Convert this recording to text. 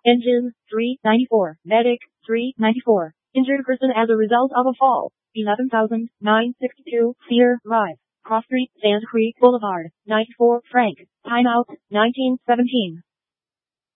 Engine, 394. Medic, 394. Injured person as a result of a fall, 11,962. Cedar Drive, Cross Street, Sand Creek Boulevard, 94 franc. Timeout, 1917.